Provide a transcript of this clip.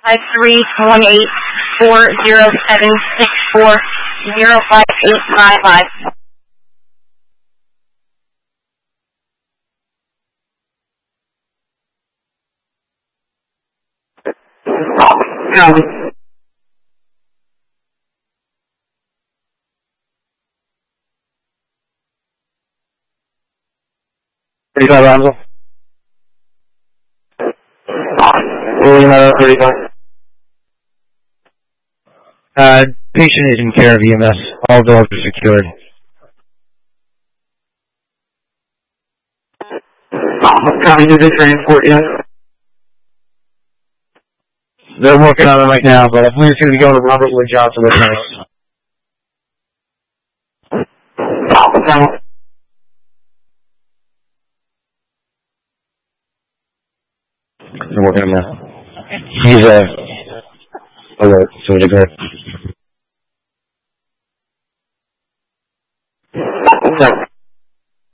5318-40764-05855. Copy. 35 Ramsel. William 35. Patient is in care of EMS. All doors are secured. Copy, did they transport yet? They're working on it right now, but I believe it's going to be going to Robert Wood Johnson with us. They're working on that. He's alert, so they're good.